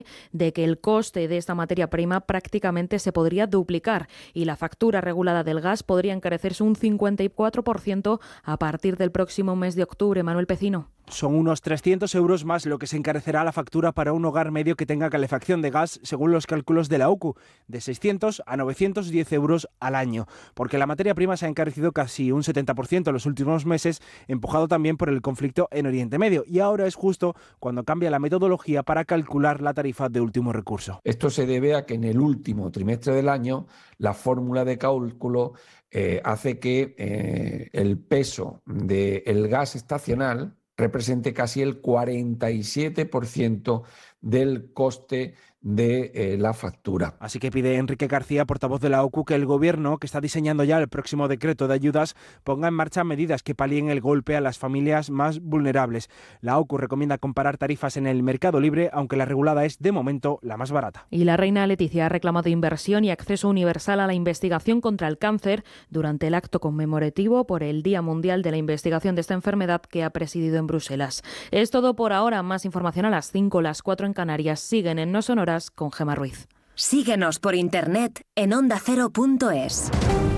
de que el coste de esta materia prima prácticamente se podría duplicar y la factura regulada del gas podría encarecerse un 54% a partir del próximo mes de octubre. Manuel Pecino. Son unos 300 euros más lo que se encarecerá la factura para un hogar medio que tenga calefacción de gas, según los cálculos de la OCU, de 600 a 910 euros al año, porque la materia prima se ha encarecido casi un 70% en los últimos meses, empujado también por el conflicto en Oriente Medio, y ahora es justo cuando cambia la metodología para calcular la tarifa de último recurso. Esto se debe a que en el último trimestre del año la fórmula de cálculo hace que el peso del gas estacional represente casi el 47% del coste de la factura. Así que pide Enrique García, portavoz de la OCU, que el Gobierno, que está diseñando ya el próximo decreto de ayudas, ponga en marcha medidas que palíen el golpe a las familias más vulnerables. La OCU recomienda comparar tarifas en el mercado libre, aunque la regulada es, de momento, la más barata. Y la reina Leticia ha reclamado inversión y acceso universal a la investigación contra el cáncer durante el acto conmemorativo por el Día Mundial de la Investigación de esta enfermedad que ha presidido en Bruselas. Es todo por ahora. Más información a las 5, las 4 en Canarias. Siguen en No Sonoras con Gemma Ruiz. Síguenos por internet en ondacero.es.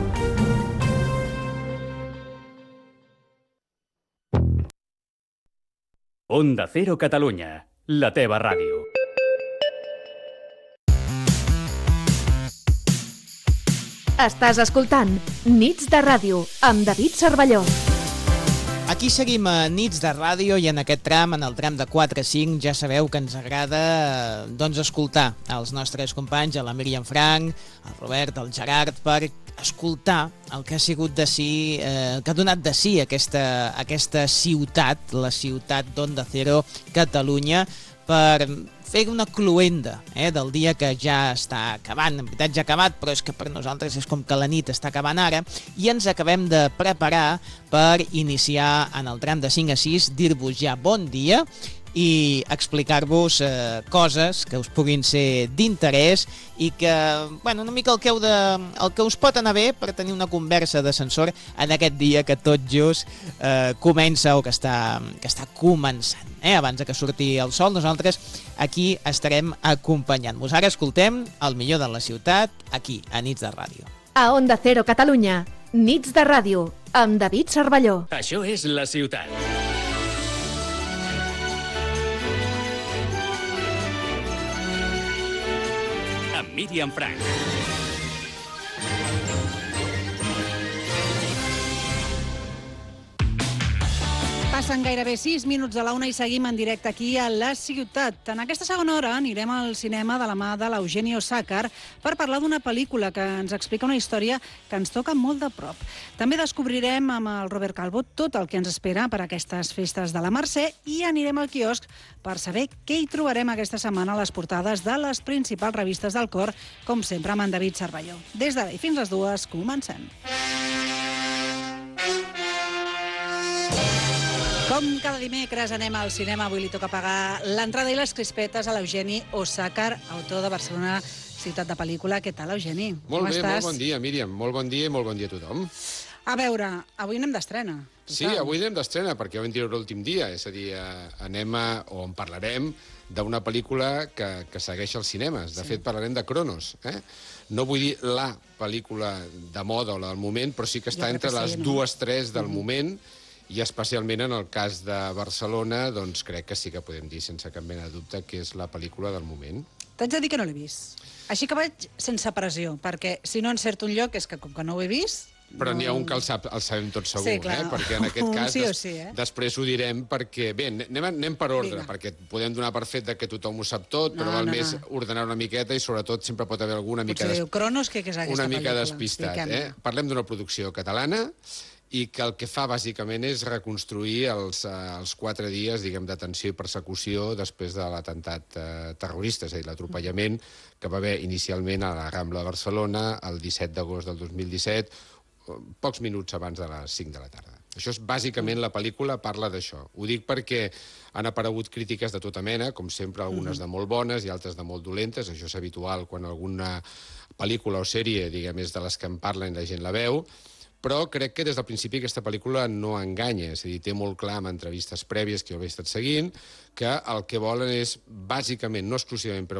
Onda Cero Catalunya, la teva ràdio. Estàs escoltant Nits de Ràdio amb David Cervelló. Aquí seguim a Nits de Ràdio i en aquest tram, en el tram de 4 a 5, ja sabeu que ens agrada escoltar els nostres companys, la Míriam Frank, el Robert, el Gerard, per escoltar el que ha sigut de si, que ha donat de si aquesta ciutat, la ciutat d'Onda Cero Catalunya, per fer una cluenda del dia que ja està acabant. En veritat ja ha acabat, però és que per nosaltres és com que la nit està acabant ara i ens acabem de preparar per iniciar en el tram de 5 a 6, dir-vos ja bon dia i explicar-vos coses que us puguin ser d'interès i que, bueno, una mica el que us pot anar bé per tenir una conversa d'ascensor en aquest dia que tot just comença o que està començant. Abans que surti el sol, nosaltres aquí estarem acompanyant-vos. Ara escoltem el millor de la ciutat aquí, a Nits de Ràdio. A Onda Cero Catalunya, Nits de Ràdio, amb David Cervelló. Això és la ciutat. Amb Míriam Frank. Passen gairebé 6 minuts de la 1 i seguim en directe aquí a la ciutat. En aquesta segona hora anirem al cinema de la mà de l'Eugenio Sácar per parlar d'una pel·lícula que ens explica una història que ens toca molt de prop. També descobrirem amb el Robert Calvo tot el que ens espera per aquestes festes de la Mercè i anirem al quiosc per saber què hi trobarem aquesta setmana a les portades de les principals revistes del cor, com sempre amb en David Cervelló. Des d'ara i fins les 2, comencem. Com cada dimecres anem al cinema, avui li toca pagar l'entrada i les crispetes a l'Eugeni Osàcar, autor de Barcelona, ciutat de pel·lícula. Què tal, Eugeni? Molt bé, molt bon dia, Míriam. Molt bon dia i molt bon dia a tothom. A veure, avui anem d'estrena. Sí, avui anem d'estrena, perquè vam dir l'últim dia, és a dir, en parlarem d'una pel·lícula que segueix als cinemes. De fet, parlarem de Cronos. No vull dir la pel·lícula de moda o la del moment, però sí que està entre les dues, tres del moment, i especialment en el cas de Barcelona, doncs crec que sí que podem dir sense cap mena de dubte que és la pel·lícula del moment. T'haig de dir que no l'he vist. Així que vaig sense pressió, perquè si no encerto un lloc és que com que no ho he vist... Però n'hi ha un que el sabem tots segur, sí, clar. Perquè en aquest cas sí, després ho direm perquè... Bé, anem per ordre, perquè podem donar per fet que tothom ho sap tot, però val més ordenar una miqueta i sobretot sempre pot haver alguna mica despistat. Parlem d'una producció catalana i que el que fa bàsicament és reconstruir els 4 dies, diguem, detenció i persecució després de l'atemptat terrorista, és a dir, l'atropellament que va haver inicialment a la Rambla de Barcelona el 17 d'agost del 2017, pocs minuts abans de les 5 de la tarda. Això és bàsicament la pel·lícula, parla d'això. Ho dic perquè han aparegut crítiques de tota mena, com sempre, algunes de molt bones i altres de molt dolentes. Això és habitual quan alguna pel·lícula o sèrie, diguem, és de les que en parlen i la gent la veu, però crec que des del principi aquesta pel·lícula no enganya, és a dir, té molt clar amb entrevistes prèvies que jo he estat seguint, que el que volen és, bàsicament, no exclusivament, però